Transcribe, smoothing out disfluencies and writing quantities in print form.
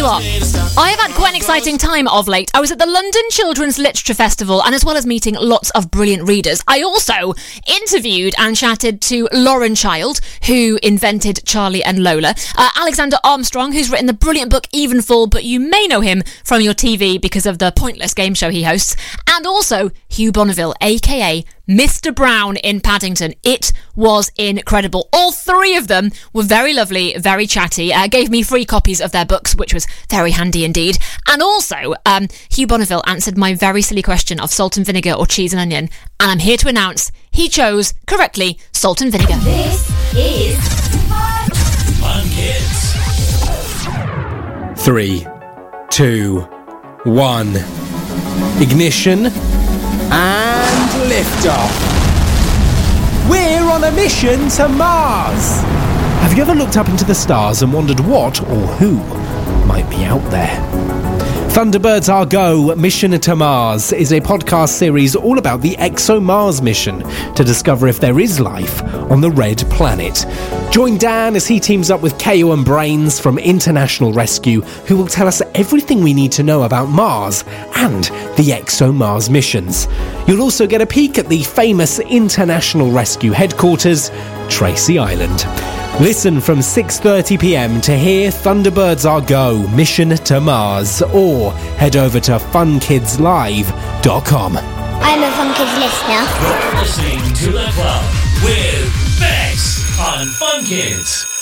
what, I have had quite an exciting time of late. I was at the London Children's Literature Festival, and as well as meeting lots of brilliant readers, I also interviewed and chatted to Lauren Child, who invented Charlie and Lola, Alexander Armstrong, who's written the brilliant book Evenfall, but you may know him from your TV because of the pointless game show he hosts, and also Hugh Bonneville, aka Mr. Brown in Paddington. It was incredible. All three of them were very lovely, very chatty, gave me free copies of their books, which was very handy indeed. And also, Hugh Bonneville answered my very silly question of salt and vinegar or cheese and onion, and I'm here to announce he chose correctly salt and vinegar. This is Fun Kids. 3, 2, 1. Ignition and liftoff. We're on a mission to Mars. Have you ever looked up into the stars and wondered what or who might be out there? Thunderbirds Are Go! Mission to Mars is a podcast series all about the ExoMars mission to discover if there is life on the Red Planet. Join Dan as he teams up with Kao and Brains from International Rescue, who will tell us everything we need to know about Mars and the ExoMars missions. You'll also get a peek at the famous International Rescue headquarters, Tracy Island. Listen from 6:30pm to hear Thunderbirds Are Go! Mission to Mars, or head over to funkidslive.com. I'm a Fun Kids listener. You're listening to The Club with Bex on Fun Kids.